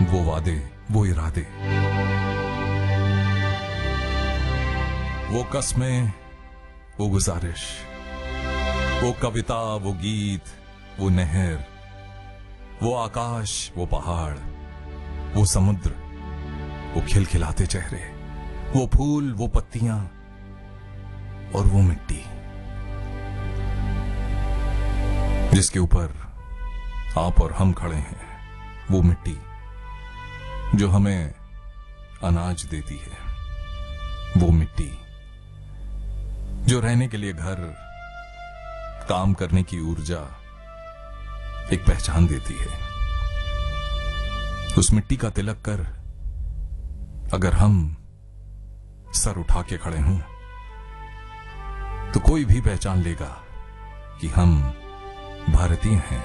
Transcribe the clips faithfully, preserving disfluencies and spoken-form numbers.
वो वादे, वो इरादे, वो कस्में, वो गुजारिश, वो कविता, वो गीत, वो नहर, वो आकाश, वो पहाड़, वो समुद्र, वो खिलखिलाते चेहरे, वो फूल, वो पत्तियां और वो मिट्टी जिसके ऊपर आप और हम खड़े हैं। वो मिट्टी जो हमें अनाज देती है। वो मिट्टी जो रहने के लिए घर, काम करने की ऊर्जा, एक पहचान देती है। उस मिट्टी का तिलक कर अगर हम सर उठा के खड़े हों तो कोई भी पहचान लेगा कि हम भारतीय हैं।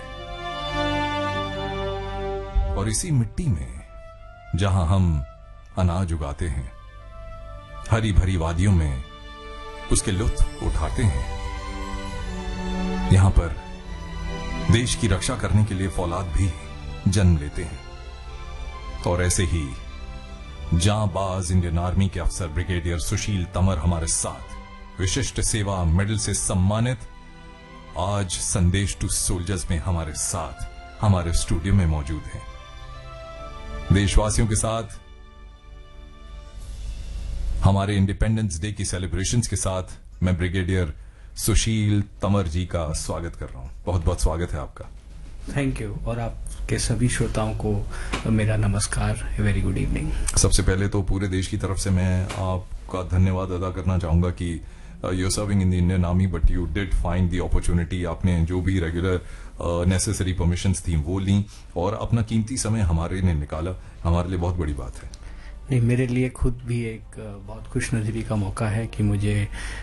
और इसी मिट्टी में जहां हम अनाज उगाते हैं, हरी भरी वादियों में उसके लुत्फ उठाते हैं, यहां पर देश की रक्षा करने के लिए फौलाद भी जन्म लेते हैं। और ऐसे ही जांबाज इंडियन आर्मी के अफसर ब्रिगेडियर सुशील तंवर हमारे साथ विशिष्ट सेवा मेडल से सम्मानित आज संदेश टू सोल्जर्स में हमारे साथ हमारे स्टूडियो में मौजूद हैं। देशवासियों के साथ हमारे इंडिपेंडेंस डे की सेलिब्रेशंस के साथ मैं ब्रिगेडियर सुशील तंवर जी का स्वागत कर रहा हूं। बहुत बहुत स्वागत है आपका। Thank you. और आपके सभी श्रोताओं को मेरा नमस्कार, वेरी गुड इवनिंग। सबसे पहले तो पूरे देश की तरफ से मैं आपका धन्यवाद अदा करना चाहूंगा कि you are serving in the Indian army but you did find the opportunity. आपने जो भी रेगुलर नेसेसरी परमिशंस थी वो ली और अपना कीमती समय हमारे लिए निकाला। हमारे लिए बहुत बड़ी बात है। नहीं, मेरे लिए खुद भी एक बहुत खुश नसीबी का मौका है कि मुझे